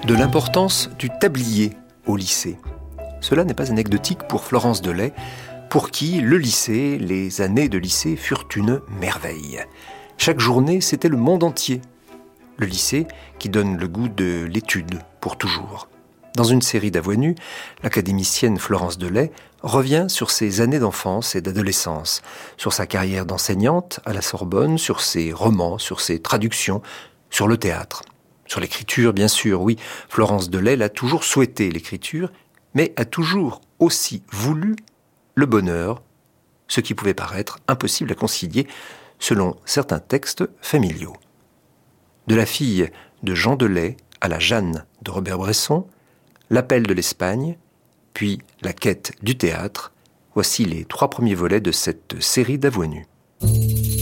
de l'importance du tablier au lycée. Cela n'est pas anecdotique pour Florence Delay, pour qui le lycée, les années de lycée furent une merveille. Chaque journée, c'était le monde entier. Le lycée qui donne le goût de l'étude pour toujours. Dans une série d'À Voix nue, l'académicienne Florence Delay revient sur ses années d'enfance et d'adolescence, sur sa carrière d'enseignante à la Sorbonne, sur ses romans, sur ses traductions, sur le théâtre. Sur l'écriture, bien sûr, oui, Florence Delay l'a toujours souhaité, l'écriture, mais a toujours aussi voulu le bonheur, ce qui pouvait paraître impossible à concilier selon certains textes familiaux. De la fille de Jean Delay à la Jeanne de Robert Bresson, l'appel de l'Espagne, puis la quête du théâtre, voici les 3 premiers volets de cette série d'À Voix nue.